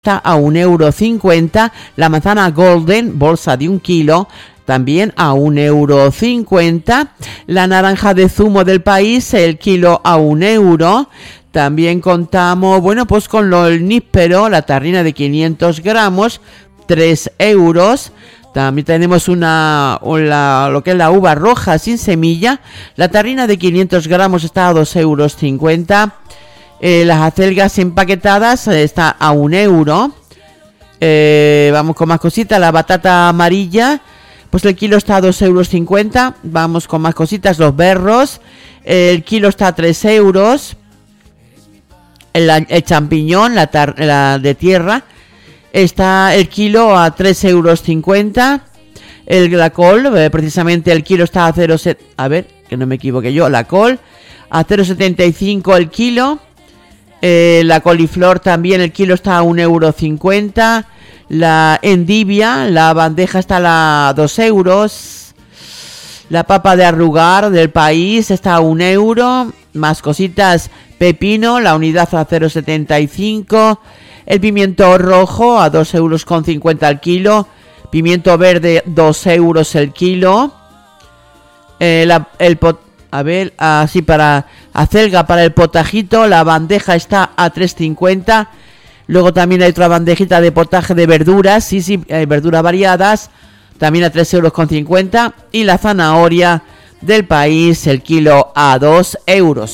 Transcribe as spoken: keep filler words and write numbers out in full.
está a un euro cincuenta, la manzana golden, bolsa de un kilo, también a un euro cincuenta, la naranja de zumo del país, el kilo a un euro. También contamos, bueno, pues con lo, el níspero, la tarrina de quinientos gramos, tres euros. También tenemos una, una, lo que es la uva roja sin semilla, la tarrina de quinientos gramos está a dos euros cincuenta. Eh, las acelgas empaquetadas eh, está a un euro. Eh, vamos con más cositas. La batata amarilla, pues el kilo está a dos euros cincuenta. Vamos con más cositas. Los berros, el kilo está a tres euros. El, el champiñón, la, tar, la de tierra, está el kilo a tres euros cincuenta. El, la col, eh, precisamente el kilo está a cero. A ver, que no me equivoque yo. La col a cero setenta y cinco el kilo. Eh, la coliflor también, el kilo está a un euro cincuenta. La endivia, la bandeja está a la dos euros. La papa de arrugar del país está a un euro. Más cositas, pepino, la unidad a cero setenta y cinco. El pimiento rojo a dos euros con cincuenta el kilo. Pimiento verde, dos euros el kilo. Eh, la, el pot A ver, así para acelga, para el potajito, la bandeja está a tres cincuenta. Luego también hay otra bandejita de potaje de verduras, sí, sí, hay verduras variadas, también a tres euros con cincuenta. Y la zanahoria del país, el kilo a dos euros.